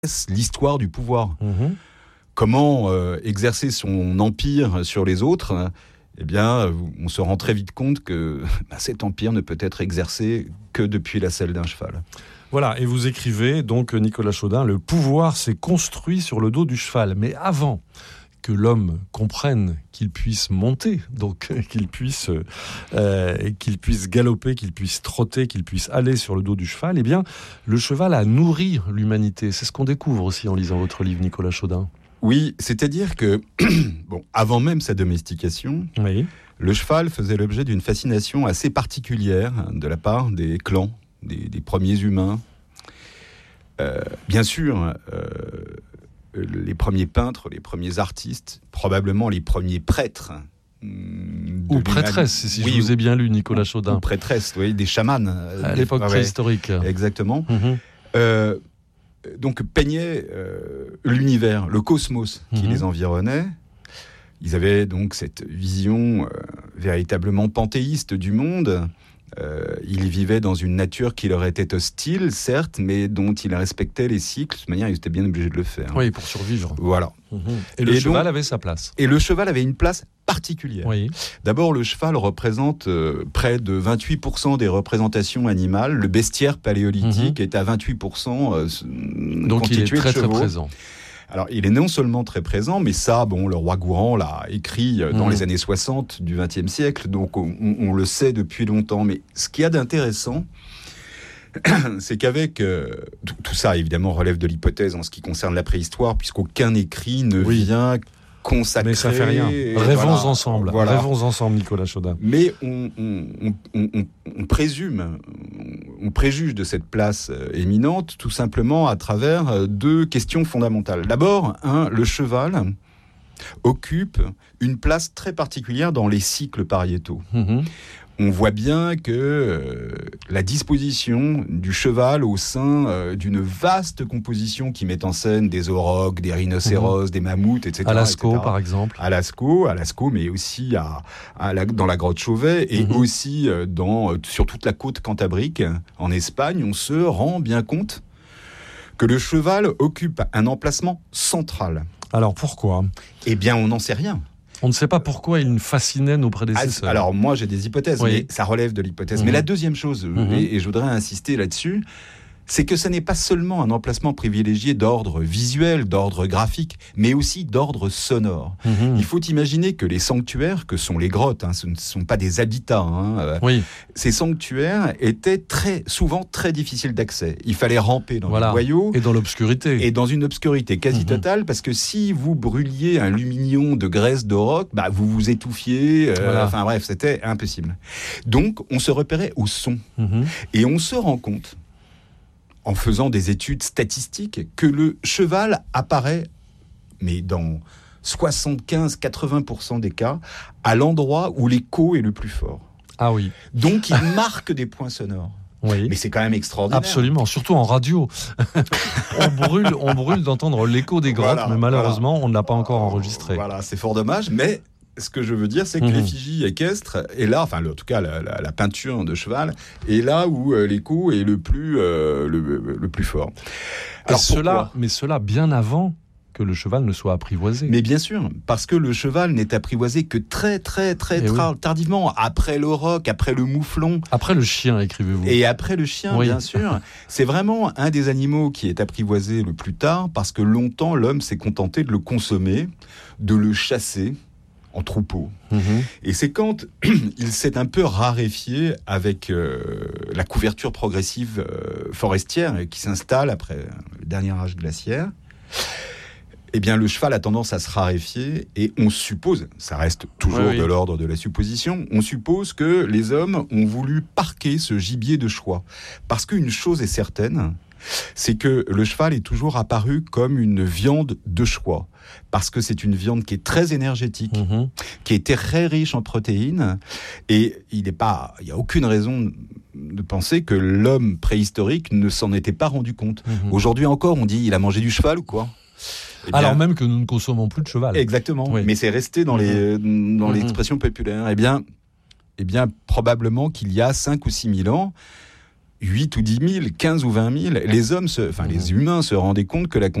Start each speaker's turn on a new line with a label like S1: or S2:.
S1: l'histoire du pouvoir.
S2: Mmh.
S1: Comment exercer son empire sur les autres ? Eh bien, on se rend très vite compte que cet empire ne peut être exercé que depuis la selle d'un cheval.
S2: Voilà, et vous écrivez donc, Nicolas Chaudin, le pouvoir s'est construit sur le dos du cheval. Mais avant que l'homme comprenne qu'il puisse monter, donc qu'il puisse galoper, qu'il puisse trotter, qu'il puisse aller sur le dos du cheval, eh bien, le cheval a nourri l'humanité. C'est ce qu'on découvre aussi en lisant votre livre, Nicolas Chaudin.
S1: Oui, c'est-à-dire que, avant même sa domestication,
S2: Oui.
S1: le cheval faisait l'objet d'une fascination assez particulière de la part des clans, des premiers humains. Bien sûr, les premiers peintres, les premiers artistes, probablement les premiers prêtres.
S2: Ou prêtresses, si je vous ai bien lu, Nicolas Chaudin.
S1: Ou prêtresses, oui, des chamans.
S2: À l'époque préhistorique.
S1: Exactement.
S2: Mmh.
S1: Donc peignaient l'univers, le cosmos qui les environnait. Ils avaient donc cette vision véritablement panthéiste du monde. Ils vivaient dans une nature qui leur était hostile, certes, mais dont ils respectaient les cycles. De toute manière, ils étaient bien obligés de le faire.
S2: Oui, pour survivre.
S1: Voilà.
S2: Et le cheval avait sa place.
S1: Et le cheval avait une place particulière.
S2: Oui.
S1: D'abord, le cheval représente près de 28% des représentations animales. Le bestiaire paléolithique est à 28%
S2: donc il est
S1: constitué
S2: très
S1: de chevaux.
S2: très présent.
S1: Alors, il est non seulement très présent, mais ça, le roi Gourand l'a écrit dans les années 60 du XXe siècle, donc on le sait depuis longtemps. Mais ce qu'il y a d'intéressant, c'est qu'avec... tout ça, évidemment, relève de l'hypothèse en ce qui concerne la préhistoire, puisqu'aucun écrit ne vient consacrer...
S2: Mais ça fait rien. Rêvons ensemble.
S1: Voilà.
S2: Rêvons ensemble, Nicolas Chaudin.
S1: Mais on présume, on préjuge de cette place éminente tout simplement à travers deux questions fondamentales. D'abord, le cheval occupe une place très particulière dans les cycles pariétaux. On voit bien que la disposition du cheval au sein d'une vaste composition qui met en scène des aurochs, des rhinocéros, des mammouths, etc.
S2: À Lascaux, par exemple.
S1: À Lascaux, mais aussi dans la grotte Chauvet et aussi sur toute la côte cantabrique en Espagne, on se rend bien compte que le cheval occupe un emplacement central.
S2: Alors pourquoi ?
S1: Eh bien, on n'en sait rien.
S2: On ne sait pas pourquoi il fascinait nos prédécesseurs.
S1: Alors moi j'ai des hypothèses, mais ça relève de l'hypothèse. Mais la deuxième chose, et je voudrais insister là-dessus, c'est que ce n'est pas seulement un emplacement privilégié d'ordre visuel, d'ordre graphique, mais aussi d'ordre sonore. Il faut imaginer que les sanctuaires, que sont les grottes, ce ne sont pas des habitats, ces sanctuaires étaient très souvent très difficiles d'accès. Il fallait ramper dans les boyaux.
S2: Et dans l'obscurité.
S1: Et dans une obscurité quasi totale, parce que si vous brûliez un lumignon de graisse d'auroch, vous vous étouffiez, enfin bref, c'était impossible. Donc on se repérait au son. Et on se rend compte, en faisant des études statistiques, que le cheval apparaît, mais dans 75-80% des cas, à l'endroit où l'écho est le plus fort.
S2: Ah oui.
S1: Donc il marque des points sonores.
S2: Oui.
S1: Mais c'est quand même extraordinaire.
S2: Absolument, surtout en radio. on brûle d'entendre l'écho des grottes, mais malheureusement, on ne l'a pas encore enregistré.
S1: Voilà, c'est fort dommage, mais... Ce que je veux dire, c'est que l'effigie équestre est là, enfin, en tout cas, la peinture de cheval est là où l'écho est le plus fort. Alors,
S2: cela bien avant que le cheval ne soit apprivoisé.
S1: Mais bien sûr, parce que le cheval n'est apprivoisé que très tardivement, après l'auroch, après le mouflon.
S2: Après le chien, écrivez-vous.
S1: Et après le chien, bien sûr. C'est vraiment un des animaux qui est apprivoisé le plus tard, parce que longtemps, l'homme s'est contenté de le consommer, de le chasser en troupeau. Et c'est quand il s'est un peu raréfié avec la couverture progressive forestière qui s'installe après le dernier âge glaciaire. Eh bien, le cheval a tendance à se raréfier et on suppose, ça reste toujours de l'ordre de la supposition, on suppose que les hommes ont voulu parquer ce gibier de choix. Parce qu'une chose est certaine, c'est que le cheval est toujours apparu comme une viande de choix. Parce que c'est une viande qui est très énergétique, qui est très riche en protéines, et il n'y a aucune raison de penser que l'homme préhistorique ne s'en était pas rendu compte. Aujourd'hui encore, on dit, il a mangé du cheval ou quoi ?
S2: Eh bien, alors même que nous ne consommons plus de cheval.
S1: Exactement, mais c'est resté dans l'expression populaire. Eh bien, probablement qu'il y a 5 ou 6 000 ans, 8 ou 10 000, 15 ou 20 000, les humains se rendaient compte que la